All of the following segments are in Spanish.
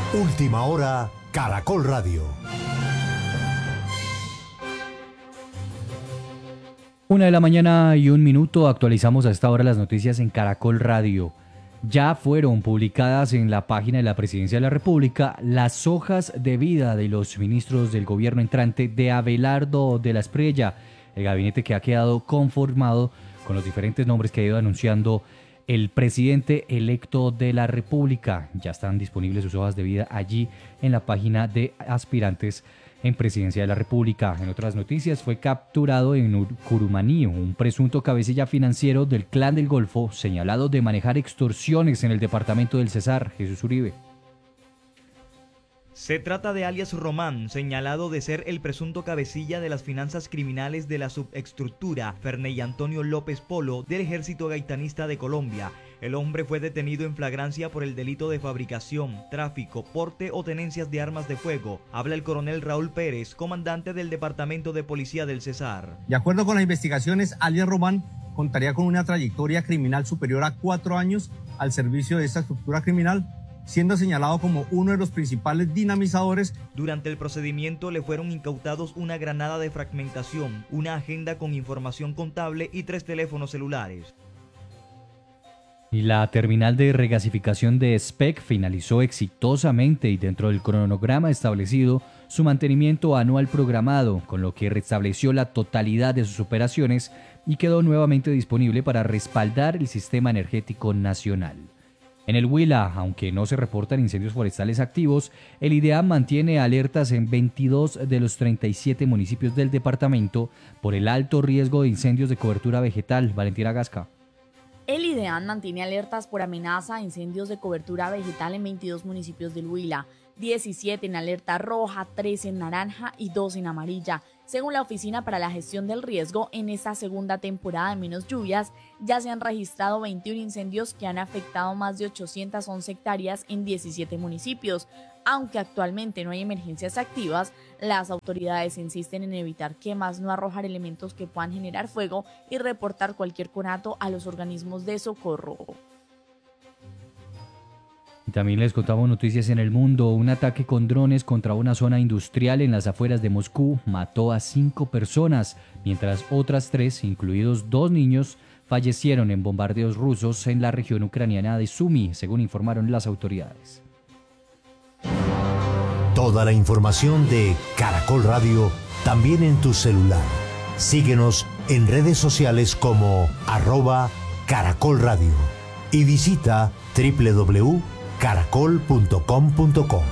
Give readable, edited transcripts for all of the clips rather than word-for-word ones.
Última hora, Caracol Radio. 1:01 a.m. Actualizamos a esta hora las noticias en Caracol Radio. Ya fueron publicadas en la página de la Presidencia de la República las hojas de vida de los ministros del gobierno entrante de Abelardo de la Espriella, el gabinete que ha quedado conformado con los diferentes nombres que ha ido anunciando el presidente electo de la República. Ya están disponibles sus hojas de vida allí en la página de aspirantes en Presidencia de la República. En otras noticias, fue capturado en Curumaní un presunto cabecilla financiero del Clan del Golfo, señalado de manejar extorsiones en el departamento del Cesar. Jesús Uribe. Se trata de alias Román, señalado de ser el presunto cabecilla de las finanzas criminales de la subestructura Ferney Antonio López Polo del Ejército Gaitanista de Colombia. El hombre fue detenido en flagrancia por el delito de fabricación, tráfico, porte o tenencias de armas de fuego. Habla el coronel Raúl Pérez, comandante del Departamento de Policía del Cesar. De acuerdo con las investigaciones, alias Román contaría con una trayectoria criminal superior a 4 años al servicio de esta estructura criminal, siendo señalado como uno de los principales dinamizadores. Durante el procedimiento le fueron incautados una granada de fragmentación, una agenda con información contable y 3 teléfonos celulares. Y la terminal de regasificación de SPEC finalizó exitosamente y dentro del cronograma establecido su mantenimiento anual programado, con lo que restableció la totalidad de sus operaciones y quedó nuevamente disponible para respaldar el sistema energético nacional. En el Huila, aunque no se reportan incendios forestales activos, el IDEAM mantiene alertas en 22 de los 37 municipios del departamento por el alto riesgo de incendios de cobertura vegetal. Valentina Gasca. El IDEAM mantiene alertas por amenaza a incendios de cobertura vegetal en 22 municipios del Huila, 17 en alerta roja, 13 en naranja y 2 en amarilla. Según la Oficina para la Gestión del Riesgo, en esta segunda temporada de menos lluvias ya se han registrado 21 incendios que han afectado más de 811 hectáreas en 17 municipios. Aunque actualmente no hay emergencias activas, las autoridades insisten en evitar quemas, no arrojar elementos que puedan generar fuego y reportar cualquier conato a los organismos de socorro. Y también les contamos noticias en el mundo. Un ataque con drones contra una zona industrial en las afueras de Moscú mató a 5 personas, mientras otras 3, incluidos 2 niños, fallecieron en bombardeos rusos en la región ucraniana de Sumy, según informaron las autoridades. Toda la información de Caracol Radio también en tu celular. Síguenos en redes sociales como @Caracol Radio y visita www.caracol.com.co.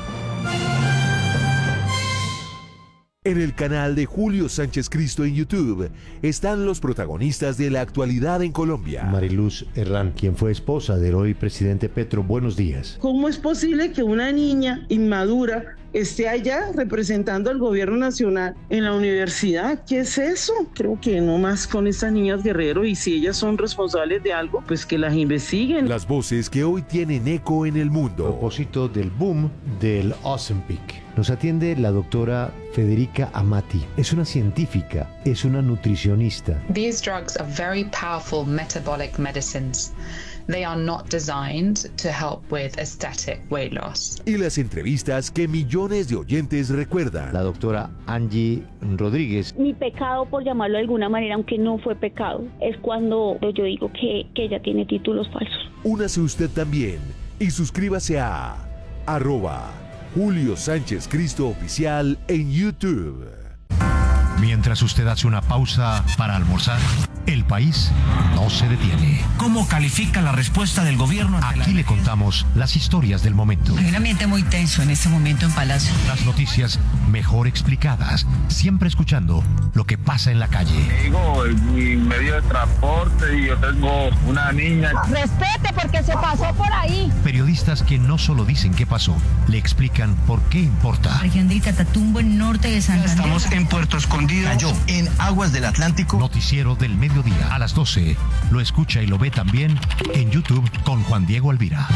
En el canal de Julio Sánchez Cristo en YouTube están los protagonistas de la actualidad en Colombia. Mariluz Herrán, quien fue esposa del hoy presidente Petro, buenos días. ¿Cómo es posible que una niña inmadura esté allá representando al gobierno nacional en la universidad? ¿Qué es eso? Creo que no más con estas niñas Guerrero, y si ellas son responsables de algo, pues que las investiguen. Las voces que hoy tienen eco en el mundo. A propósito del boom del Ozempic, nos atiende la doctora Federica Amati. Es una científica, es una nutricionista. These drugs are very powerful metabolic medicines. They are not designed to help with aesthetic weight loss. Y las entrevistas que millones de oyentes recuerdan. La doctora Angie Rodríguez. Mi pecado, por llamarlo de alguna manera, aunque no fue pecado, es cuando yo digo que ella tiene títulos falsos. Únase usted también y suscríbase a @Julio Sánchez Cristo Oficial en YouTube. Mientras usted hace una pausa para almorzar, el país no se detiene. ¿Cómo califica la respuesta del gobierno? Aquí le contamos las historias del momento. Hay un ambiente muy tenso en este momento en Palacio. Las noticias mejor explicadas, siempre escuchando lo que pasa en la calle. Digo, mi medio de transporte y yo tengo una niña. Respete porque se pasó por ahí. Periodistas que no solo dicen qué pasó, le explican por qué importa. Región del Catatumbo, en norte de Santander. Estamos en Puerto Escondido. Cayó en aguas del Atlántico. Noticiero del mediodía a las 12. Lo escucha y lo ve también en YouTube con Juan Diego Alvira.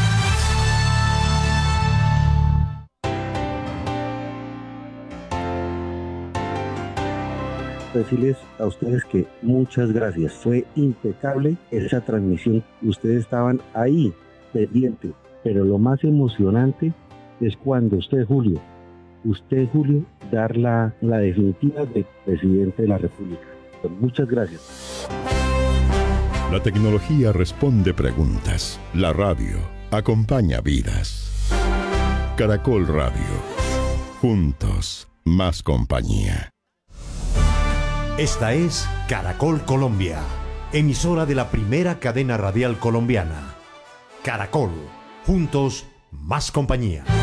Decirles a ustedes que muchas gracias. Fue impecable esa transmisión. Ustedes estaban ahí, pendientes. Pero lo más emocionante es cuando usted, Julio, dar la definitiva de presidente de la República. Muchas gracias. La tecnología responde preguntas. La radio acompaña vidas. Caracol Radio. Juntos, más compañía. Esta es Caracol Colombia, emisora de la primera cadena radial colombiana. Caracol, juntos, más compañía.